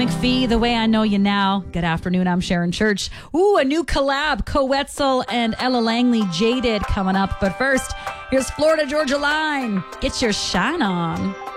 McPhee, The Way I Know You Now. Good afternoon, I'm Sharon Church. Ooh, a new collab, Coetzel and Ella Langley, Jaded, coming up. But first, here's Florida Georgia Line. Get your shine on.